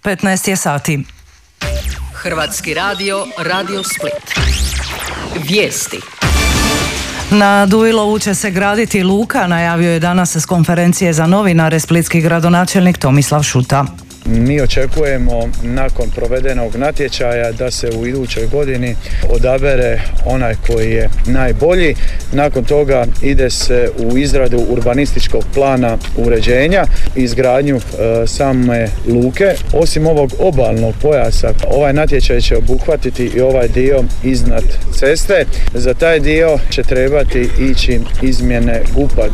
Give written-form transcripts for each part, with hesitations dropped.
15 je sati. Hrvatski radio, Radio Split. Vijesti. Na Duilovu će se graditi luka, najavio je danas s konferencije za novinare splitski gradonačelnik Tomislav Šuta. Mi očekujemo nakon provedenog natječaja da se u idućoj godini odabere onaj koji je najbolji. Nakon toga ide se u izradu urbanističkog plana uređenja i izgradnju same luke. Osim ovog obalnog pojasa, ovaj natječaj će obuhvatiti i ovaj dio iznad ceste. Za taj dio će trebati ići izmjene GUP-a.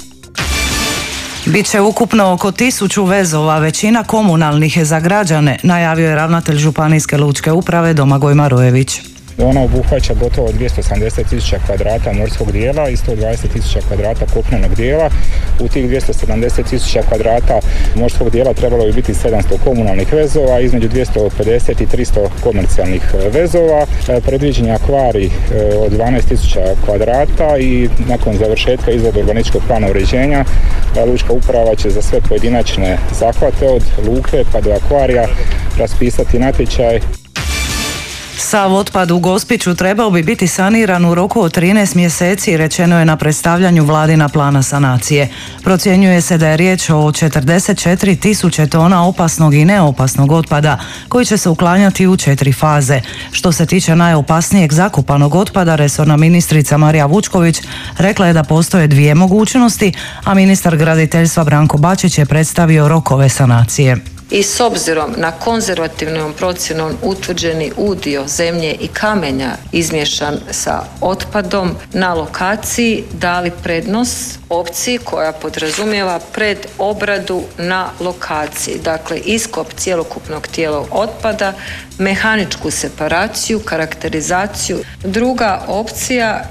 Biće ukupno oko 1000 vezova, većina komunalnih je za građane, najavio je ravnatelj Županijske lučke uprave Domagoj Marojević. Ona obuhvaća gotovo 270.000 kvadrata morskog dijela i 120.000 kvadrata kopnenog dijela. U tih 270.000 kvadrata morskog dijela trebalo bi biti 700 komunalnih vezova, između 250 i 300 komercijalnih vezova. Predviđen je akvarij od 12.000 kvadrata i nakon završetka izrade urbanističkog plana uređenja lučka uprava će za sve pojedinačne zahvate od luke pa do akvarija raspisati natječaj. Sav otpad u Gospiću trebao bi biti saniran u roku od 13 mjeseci, rečeno je na predstavljanju vladina plana sanacije. Procjenjuje se da je riječ o 44.000 tona opasnog i neopasnog otpada koji će se uklanjati u 4 faze. Što se tiče najopasnijeg zakopanog otpada, resorna ministrica Marija Vučković rekla je da postoje 2 mogućnosti, a ministar graditeljstva Branko Bačić je predstavio rokove sanacije. I s obzirom na konzervativnom procjenom utvrđeni udio zemlje i kamenja izmiješan sa otpadom na lokaciji dali prednost opciji koja podrazumijeva predobradu na lokaciji. Dakle, iskop cjelokupnog tijela otpada, mehaničku separaciju, karakterizaciju. Druga opcija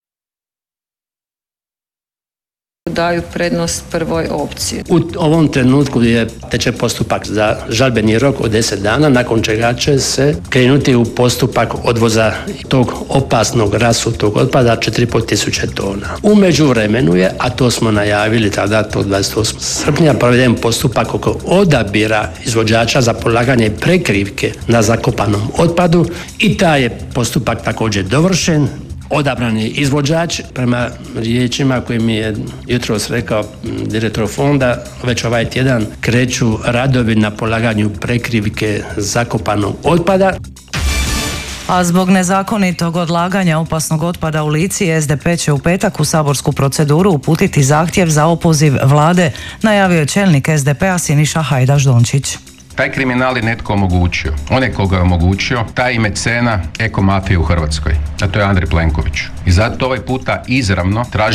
daju prednost prvoj opciji. U ovom trenutku teče postupak za žalbeni rok od 10 dana, nakon čega će se krenuti u postupak odvoza tog opasnog rasutog otpada 4.500 tona. U međuvremenu je, a to smo najavili tada, to 28. srpnja, proveden postupak oko odabira izvođača za polaganje prekrivke na zakopanom otpadu i taj je postupak također dovršen. Odabran je izvođač, prema riječima koje mi je jutros rekao direktor fonda, već ovaj tjedan kreću radovi na polaganju prekrivke zakopanog otpada. A zbog nezakonitog odlaganja opasnog otpada u Lici, SDP će u petak u saborsku proceduru uputiti zahtjev za opoziv vlade, najavio je čelnik SDP-a Siniša Hajdaš Dončić. Taj kriminal je netko omogućio. Onaj koga je omogućio, taj je mecena ekomafije u Hrvatskoj. A to je Andrej Plenković. I zato ovaj puta izravno traži